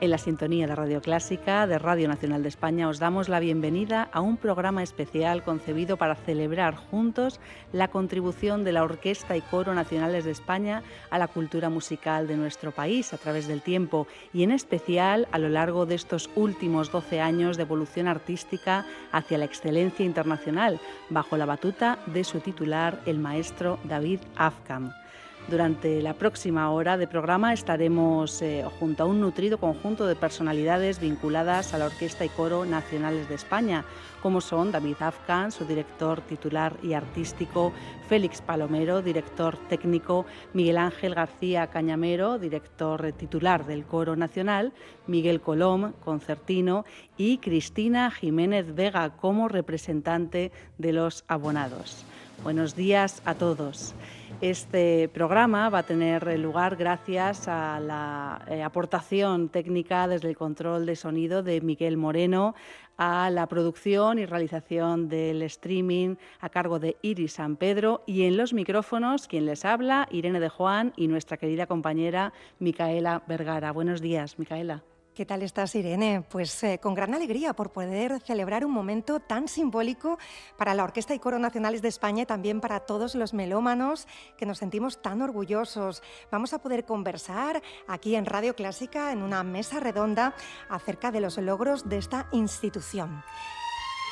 En la sintonía de Radio Clásica, de Radio Nacional de España, os damos la bienvenida a un programa especial concebido para celebrar juntos la contribución de la Orquesta y Coro Nacionales de España a la cultura musical de nuestro país a través del tiempo y en especial a lo largo de estos últimos 12 años de evolución artística hacia la excelencia internacional, bajo la batuta de su titular, el maestro David Afkham. Durante la próxima hora de programa estaremos junto a un nutrido conjunto de personalidades vinculadas a la Orquesta y Coro Nacionales de España, como son David Afkham, su director titular y artístico, Félix Palomero, director técnico, Miguel Ángel García Cañamero, director titular del Coro Nacional, Miguel Colom, concertino, y Cristina Jiménez Vega como representante de los abonados. Buenos días a todos. Este programa va a tener lugar gracias a la aportación técnica desde el control de sonido de Miguel Moreno, a la producción y realización del streaming a cargo de Iris San Pedro y en los micrófonos quien les habla, Irene de Juan y nuestra querida compañera Micaela Vergara. Buenos días, Micaela. ¿Qué tal estás, Irene? Pues con gran alegría por poder celebrar un momento tan simbólico para la Orquesta y Coro Nacionales de España y también para todos los melómanos que nos sentimos tan orgullosos. Vamos a poder conversar aquí en Radio Clásica en una mesa redonda acerca de los logros de esta institución.